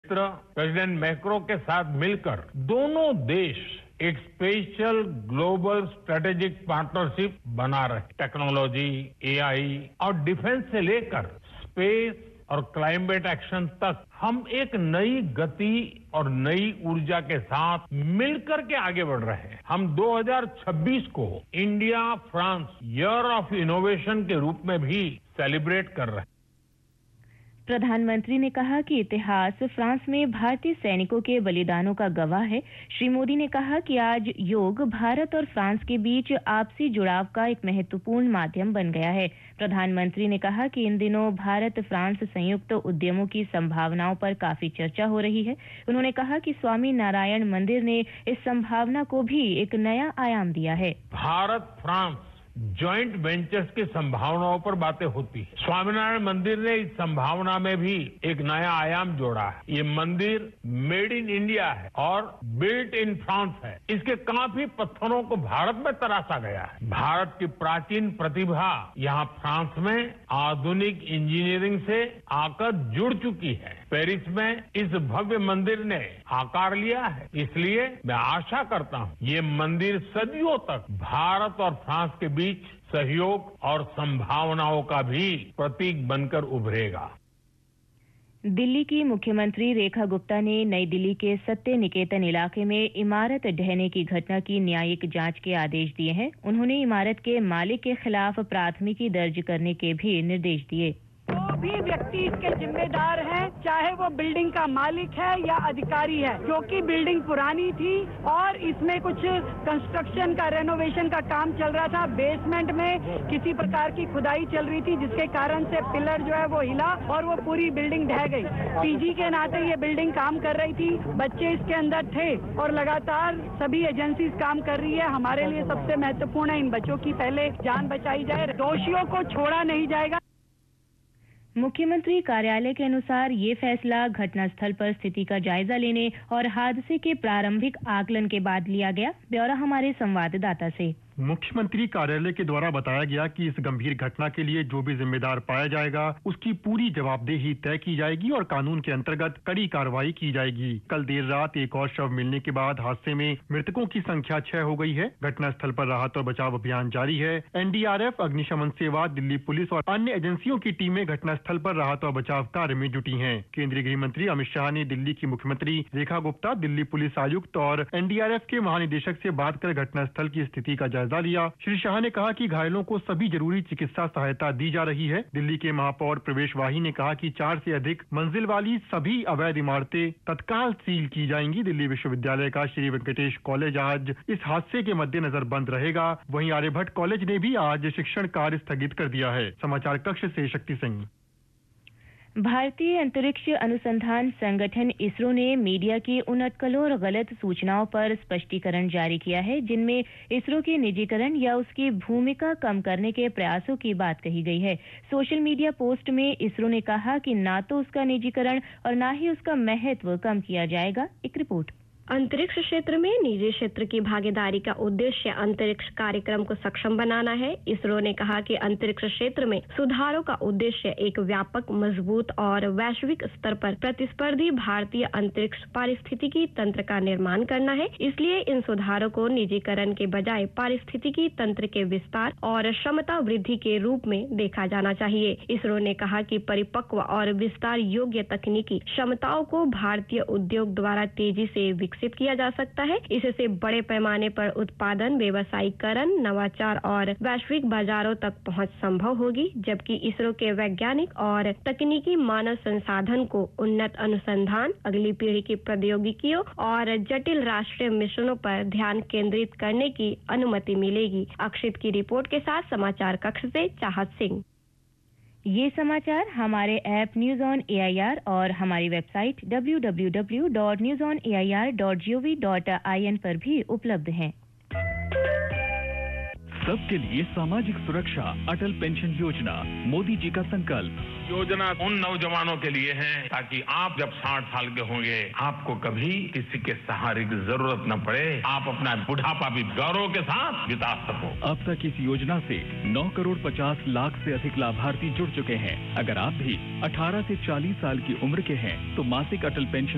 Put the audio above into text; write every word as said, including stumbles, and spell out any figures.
मित्र president macro के साथ मिलकर दोनों देश एक स्पेशल ग्लोबल स्ट्रेटेजिक पार्टनरशिप बना रहे। टेक्नोलॉजी, एआई और डिफेंस से लेकर स्पेस और क्लाइमेट एक्शन तक हम एक नई गति और नई ऊर्जा के साथ मिलकर के आगे बढ़ रहे हैं। हम दो हज़ार छब्बीस को India France year of innovation के रूप में भी सेलिब्रेट कर रहे हैं। प्रधानमंत्री ने कहा कि इतिहास फ्रांस में भारतीय सैनिकों के बलिदानों का गवाह है। श्री मोदी ने कहा कि आज योग भारत और फ्रांस के बीच आपसी जुड़ाव का एक महत्वपूर्ण माध्यम बन गया है। प्रधानमंत्री ने कहा कि इन दिनों भारत फ्रांस संयुक्त उद्यमों की संभावनाओं पर काफी चर्चा हो रही है। उन्होंने कहा कि स्वामी नारायण मंदिर ने इस संभावना को भी एक नया आयाम दिया है। भारत फ्रांस ज्वाइंट वेंचर्स की संभावनाओं पर बातें होती है। स्वामीनारायण मंदिर ने इस संभावना में भी एक नया आयाम जोड़ा है। ये मंदिर मेड इन इंडिया है और बिल्ट इन फ्रांस है। इसके काफी पत्थरों को भारत में तराशा गया है। भारत की प्राचीन प्रतिभा यहाँ फ्रांस में आधुनिक इंजीनियरिंग से आकर जुड़ चुकी है। पेरिस में इस भव्य मंदिर ने आकार लिया है। इसलिए मैं आशा करता हूँ ये मंदिर सदियों तक भारत और फ्रांस के बीच सहयोग और संभावनाओं का भी प्रतीक बनकर उभरेगा। दिल्ली की मुख्यमंत्री रेखा गुप्ता ने नई दिल्ली के सत्य निकेतन इलाके में इमारत ढहने की घटना की न्यायिक जांच के आदेश दिए हैं। उन्होंने इमारत के मालिक के खिलाफ प्राथमिकी दर्ज करने के भी निर्देश दिए। जो भी व्यक्ति इसके जिम्मेदार हैं, चाहे वो बिल्डिंग का मालिक है या अधिकारी है, क्योंकि बिल्डिंग पुरानी थी और इसमें कुछ कंस्ट्रक्शन का रेनोवेशन का काम चल रहा था। बेसमेंट में किसी प्रकार की खुदाई चल रही थी, जिसके कारण से पिलर जो है वो हिला और वो पूरी बिल्डिंग ढह गई। पीजी के नाते ये बिल्डिंग काम कर रही थी, बच्चे इसके अंदर थे और लगातार सभी एजेंसीज काम कर रही है। हमारे लिए सबसे महत्वपूर्ण है इन बच्चों की पहले जान बचाई जाए, दोषियों को छोड़ा नहीं जाएगा। मुख्यमंत्री कार्यालय के अनुसार ये फैसला घटनास्थल पर स्थिति का जायजा लेने और हादसे के प्रारंभिक आकलन के बाद लिया गया। ब्यौरा हमारे संवाददाता से। मुख्यमंत्री कार्यालय के द्वारा बताया गया कि इस गंभीर घटना के लिए जो भी जिम्मेदार पाया जाएगा उसकी पूरी जवाबदेही तय की जाएगी और कानून के अंतर्गत कड़ी कार्रवाई की जाएगी। कल देर रात एक और शव मिलने के बाद हादसे में मृतकों की संख्या छह हो गई है। घटनास्थल पर राहत और बचाव अभियान जारी है। एनडीआरएफ, अग्निशमन सेवा, दिल्ली पुलिस और अन्य एजेंसियों की टीमें घटनास्थल पर राहत और बचाव कार्य में जुटी हैं। केंद्रीय गृह मंत्री अमित शाह ने दिल्ली की मुख्यमंत्री रेखा गुप्ता, दिल्ली पुलिस आयुक्त और एनडीआरएफ के महानिदेशक से बात कर घटनास्थल की स्थिति का जायजा लिया। श्री शाह ने कहा कि घायलों को सभी जरूरी चिकित्सा सहायता दी जा रही है। दिल्ली के महापौर प्रवेश वाही ने कहा कि चार से अधिक मंजिल वाली सभी अवैध इमारतें तत्काल सील की जाएंगी। दिल्ली विश्वविद्यालय का श्री वेंकटेश कॉलेज आज इस हादसे के मद्देनजर बंद रहेगा। वहीं आर्यभट्ट कॉलेज ने भी आज शिक्षण कार्य स्थगित कर दिया है। समाचार कक्ष से शक्ति सिंह। भारतीय अंतरिक्ष अनुसंधान संगठन इसरो ने मीडिया की उन अटकलों और गलत सूचनाओं पर स्पष्टीकरण जारी किया है जिनमें इसरो के निजीकरण या उसकी भूमिका कम करने के प्रयासों की बात कही गई है। सोशल मीडिया पोस्ट में इसरो ने कहा कि ना तो उसका निजीकरण और ना ही उसका महत्व कम किया जाएगा। एक रिपोर्ट। अंतरिक्ष क्षेत्र में निजी क्षेत्र की भागीदारी का उद्देश्य अंतरिक्ष कार्यक्रम को सक्षम बनाना है। इसरो ने कहा कि अंतरिक्ष क्षेत्र में सुधारों का उद्देश्य एक व्यापक, मजबूत और वैश्विक स्तर पर प्रतिस्पर्धी भारतीय अंतरिक्ष पारिस्थितिकी तंत्र का निर्माण करना है। इसलिए इन सुधारों को निजीकरण के बजाय पारिस्थितिकी तंत्र के विस्तार और क्षमता वृद्धि के रूप में देखा जाना चाहिए। इसरो ने कहा कि परिपक्व और विस्तार योग्य तकनीकी क्षमताओं को भारतीय उद्योग द्वारा तेजी से विकसित किया जा सकता है। इससे बड़े पैमाने पर उत्पादन, व्यवसायीकरण, नवाचार और वैश्विक बाजारों तक पहुंच संभव होगी, जबकि इसरो के वैज्ञानिक और तकनीकी मानव संसाधन को उन्नत अनुसंधान, अगली पीढ़ी की प्रौद्योगिकियों और जटिल राष्ट्रीय मिशनों पर ध्यान केंद्रित करने की अनुमति मिलेगी। अक्षित की रिपोर्ट के साथ समाचार कक्ष से चाहत सिंह। ये समाचार हमारे ऐप न्यूज ऑन एआईआर और हमारी website W W W dot news on A I R dot G O V dot I N पर भी उपलब्ध हैं। सबके लिए सामाजिक सुरक्षा, अटल पेंशन योजना, मोदी जी का संकल्प। योजना उन नौजवानों के लिए है ताकि आप जब साठ साल के होंगे आपको कभी किसी के सहारे की जरूरत न पड़े, आप अपना बुढ़ापा भी गौरव के साथ बिता सको। अब तक इस योजना से नौ करोड़ पचास लाख से अधिक लाभार्थी जुड़ चुके हैं। अगर आप भी अठारह से चालीस साल की उम्र के हैं तो मासिक अटल पेंशन